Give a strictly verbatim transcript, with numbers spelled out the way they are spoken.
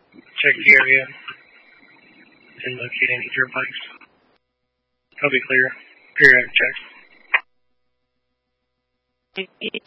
Check the area and locate any dirt bikes. I'll be clear. Periodic checks.